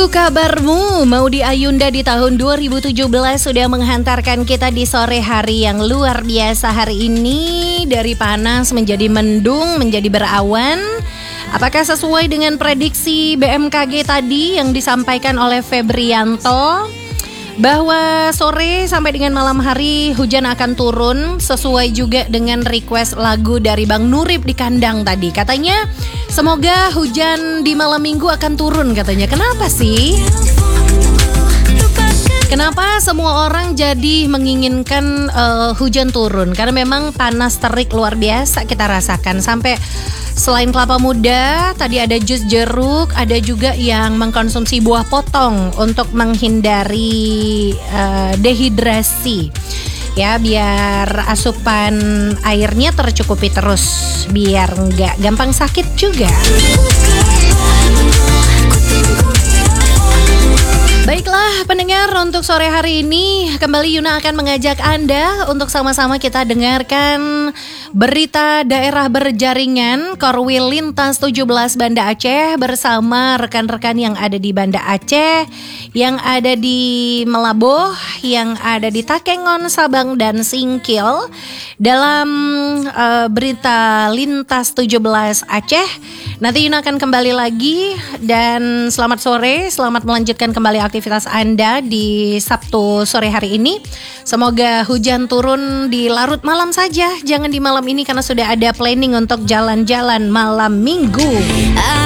Aku kabarmu, Maudy Ayunda di tahun 2017 sudah menghantarkan kita di sore hari yang luar biasa hari ini. Dari panas menjadi mendung, menjadi berawan. Apakah sesuai dengan prediksi BMKG tadi yang disampaikan oleh Febrianto? Bahwa sore sampai dengan malam hari hujan akan turun, sesuai juga dengan request lagu dari Bang Nurip di kandang tadi. Katanya semoga hujan di malam minggu akan turun katanya. Kenapa sih? Kenapa semua orang jadi menginginkan hujan turun? Karena memang panas terik luar biasa kita rasakan. Sampai selain kelapa muda, tadi ada jus jeruk, ada juga yang mengkonsumsi buah potong untuk menghindari dehidrasi. Ya, biar asupan airnya tercukupi terus, biar nggak gampang sakit juga. Baiklah pendengar, untuk sore hari ini kembali Yuna akan mengajak Anda untuk sama-sama kita dengarkan berita daerah berjaringan Korwil Lintas 17 Banda Aceh bersama rekan-rekan yang ada di Banda Aceh, yang ada di Melaboh, yang ada di Takengon, Sabang, dan Singkil dalam berita Lintas 17 Aceh. Nanti Yuna akan kembali lagi, dan selamat sore, selamat melanjutkan kembali aktivitas Anda di Sabtu sore hari ini. Semoga hujan turun di larut malam saja, jangan di malam ini karena sudah ada planning untuk jalan-jalan malam minggu.